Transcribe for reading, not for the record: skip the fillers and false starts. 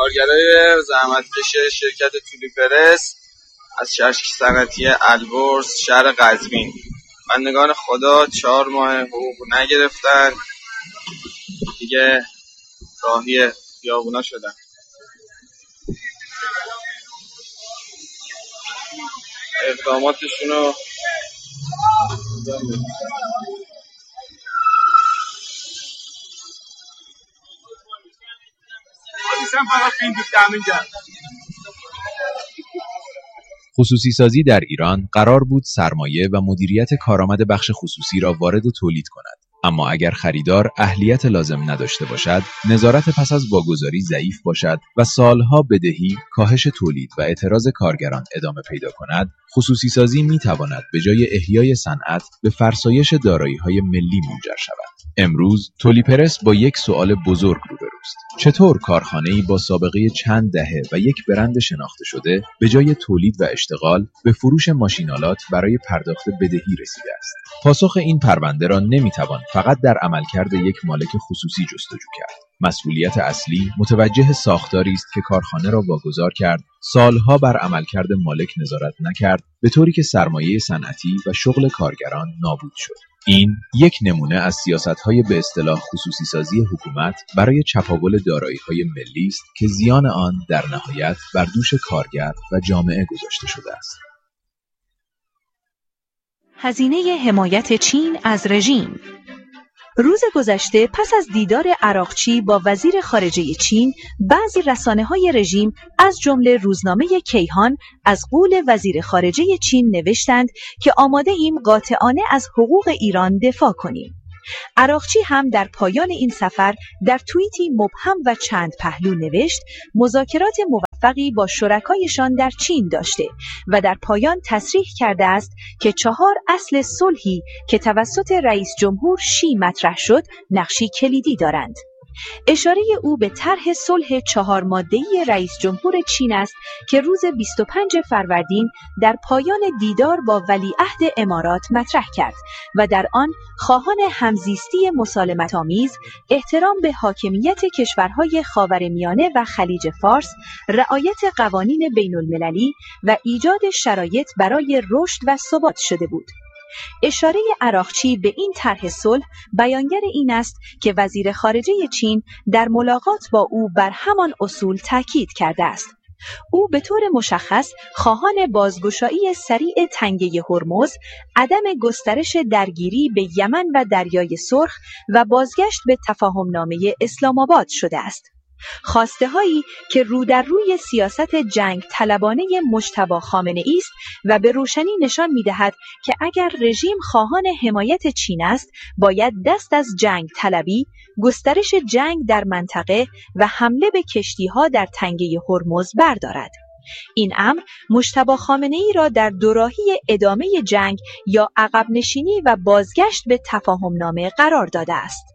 کارگرای زحمتکش شرکت تولیپرس از چرخ صنعتی البرز شهر قزوین بندگان خدا 4 ماه حقوق نگرفتن، دیگه راهی خیابونا شدن. اقداماتشونو خصوصی سازی در ایران قرار بود سرمایه و مدیریت کارآمد بخش خصوصی را وارد تولید کند. اما اگر خریدار اهلیت لازم نداشته باشد، نظارت پس از واگذاری ضعیف باشد و سالها بدهی، کاهش تولید و اعتراض کارگران ادامه پیدا کند، خصوصی سازی می‌تواند به جای احیای صنعت به فرسایش دارایی‌های ملی منجر شود. امروز تولیپرس با یک سوال بزرگ روبروست: چطور کارخانه‌ای با سابقه چند دهه و یک برند شناخته شده به جای تولید و اشتغال به فروش ماشین‌آلات برای پرداخت بدهی رسیده است؟ پاسخ این پرونده را نمی‌توان فقط در عملکرد یک مالک خصوصی جستجو کرد. مسئولیت اصلی متوجه ساختاری است که کارخانه را واگذار کرد، سالها بر عملکرد مالک نظارت نکرد، به طوری که سرمایه صنعتی و شغل کارگران نابود شد. این یک نمونه از سیاست‌های به اصطلاح خصوصی سازی حکومت برای چپاول دارایی‌های ملی است که زیان آن در نهایت بر دوش کارگر و جامعه گذاشته شده است. هزینه حمایت چین از رژیم. روز گذشته پس از دیدار عراقچی با وزیر خارجه چین، بعضی رسانه‌های رژیم از جمله روزنامه کیهان از قول وزیر خارجه چین نوشتند که آماده ایم قاطعانه از حقوق ایران دفاع کنیم. عراقچی هم در پایان این سفر در توییتی مبهم و چند پهلو نوشت مذاکرات موفقی با شرکایشان در چین داشته و در پایان تصریح کرده است که 4 اصل صلحی که توسط رئیس جمهور شی مطرح شد نقشی کلیدی دارند. اشاره او به طرح صلح 4 ماده‌ای رئیس جمهور چین است که روز 25 فروردین در پایان دیدار با ولیعهد امارات مطرح کرد و در آن خواهان همزیستی مسالمت‌آمیز، احترام به حاکمیت کشورهای خاورمیانه و خلیج فارس، رعایت قوانین بین‌المللی و ایجاد شرایط برای رشد و ثبات شده بود. اشاره عراقچی به این طرح صلح بیانگر این است که وزیر خارجه چین در ملاقات با او بر همان اصول تاکید کرده است. او به طور مشخص خواهان بازگشایی سریع تنگه هرمز، عدم گسترش درگیری به یمن و دریای سرخ و بازگشت به تفاهمنامه اسلام آباد شده است. خواسته هایی که رو در روی سیاست جنگ طلبانه مجتبی خامنه‌ای است و به روشنی نشان می‌دهد که اگر رژیم خواهان حمایت چین است، باید دست از جنگ طلبی، گسترش جنگ در منطقه و حمله به کشتی‌ها در تنگه هرمز بردارد. این امر مجتبی خامنه‌ای را در دوراهی ادامه جنگ یا عقب نشینی و بازگشت به تفاهمنامه قرار داده است.